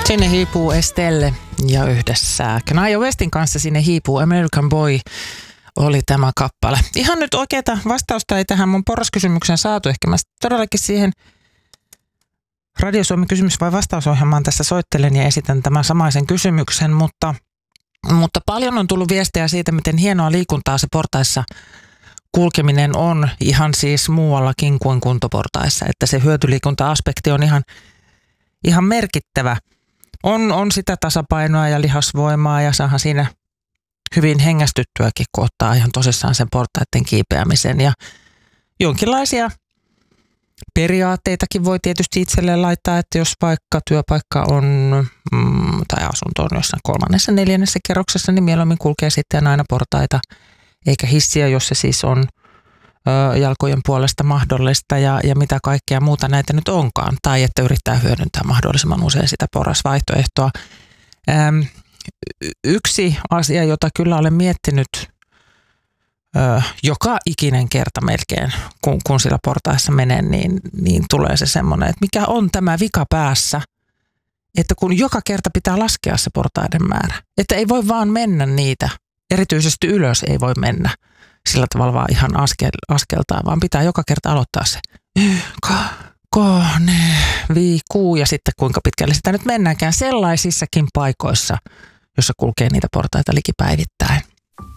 Sinne hiipuu Estelle ja yhdessä Kanye Westin kanssa sinne hiipuu American Boy oli tämä kappale. Ihan nyt oikeaa vastausta ei tähän mun porraskysymykseen saatu. Ehkä mä todellakin siihen Radio Suomen kysymys- vai vastausohjelmaan tässä soittelen ja esitän tämän samaisen kysymyksen, mutta paljon on tullut viestejä siitä, miten hienoa liikuntaa se portaissa kulkeminen on ihan siis muuallakin kuin kuntoportaissa, että se hyötyliikunta-aspekti on ihan merkittävä. On sitä tasapainoa ja lihasvoimaa ja saahan siinä hyvin hengästyttyäkin, kun ottaa ihan tosissaan sen portaiden kiipeämisen. Ja jonkinlaisia periaatteitakin voi tietysti itselleen laittaa, että jos vaikka työpaikka on tai asunto on jossain 3., 4. kerroksessa, niin mieluummin kulkee sitten aina portaita eikä hissiä, jos se siis on jalkojen puolesta mahdollista ja mitä kaikkea muuta näitä nyt onkaan. Tai että yrittää hyödyntää mahdollisimman usein sitä porrasvaihtoehtoa. Yksi asia, jota kyllä olen miettinyt joka ikinen kerta melkein, kun sillä portaissa menen, niin tulee se semmoinen, että mikä on tämä vika päässä, että kun joka kerta pitää laskea se portaiden määrä. Että ei voi vaan mennä niitä, erityisesti ylös ei voi mennä sillä tavalla vaan ihan askeltaan, vaan pitää joka kerta aloittaa se 3, 5, 6 ja sitten kuinka pitkälle sitä nyt mennäänkään sellaisissakin paikoissa, jossa kulkee niitä portaita likipäivittäin.